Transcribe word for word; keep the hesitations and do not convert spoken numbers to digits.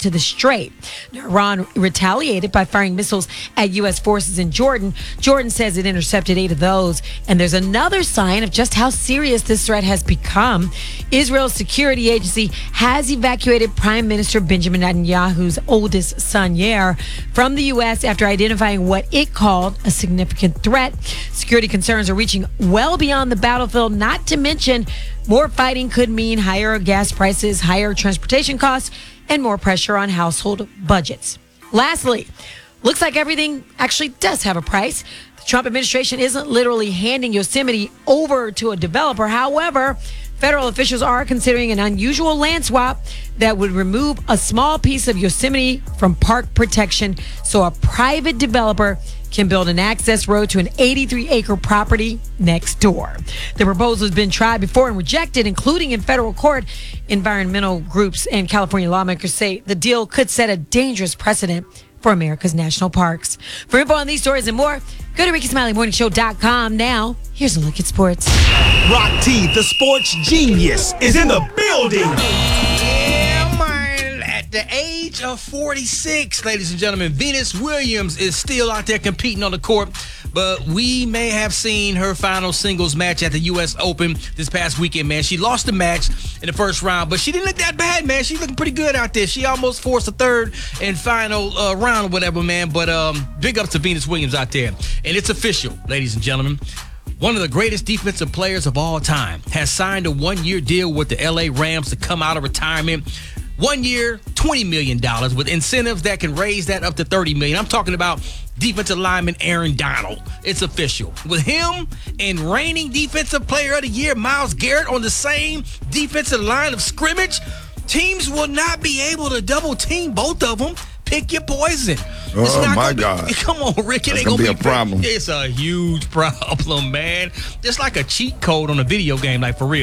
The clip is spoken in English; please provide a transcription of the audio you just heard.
to the Strait. Iran retaliated by firing missiles at U S forces in Jordan. Jordan says it intercepted eight of those. And there's another sign of just how serious this threat has become. Israel's security agency has evacuated Prime Minister Benjamin Netanyahu's oldest son, Yair, from the U S after identifying what it called a significant threat. Security concerns are reaching well beyond the battlefield, not to mention more fighting could mean higher gas prices, higher transportation costs, and more pressure on household budgets. Lastly, looks like everything actually does have a price. The Trump administration isn't literally handing Yosemite over to a developer. However, federal officials are considering an unusual land swap that would remove a small piece of Yosemite from park protection so a private developer can build an access road to an eighty-three acre property next door. The proposal has been tried before and rejected, including in federal court. Environmental groups and California lawmakers say the deal could set a dangerous precedent for America's national parks. For info on these stories and more, go to Ricky Smiley Morning Show dot com. Now, here's a look at sports. Rock T, the sports genius, is in the building. Yeah, man. At the age of forty-six, ladies and gentlemen, Venus Williams is still out there competing on the court. But we may have seen her final singles match at the U S Open this past weekend, man. She lost the match in the first round, but she didn't look that bad, man. She's looking pretty good out there. She almost forced a third and final uh, round or whatever, man. But um, big ups to Venus Williams out there. And it's official, ladies and gentlemen. One of the greatest defensive players of all time has signed a one-year deal with the L A Rams to come out of retirement. One year, twenty million dollars with incentives that can raise that up to thirty million dollars. I'm talking about defensive lineman Aaron Donald. It's official. With him and reigning defensive player of the year, Myles Garrett, on the same defensive line of scrimmage, teams will not be able to double team both of them. Pick your poison. Oh, it's not my be, God. Come on, Rick. It That's ain't gonna going to be a problem. It's a huge problem, man. Just like a cheat code on a video game, like for real.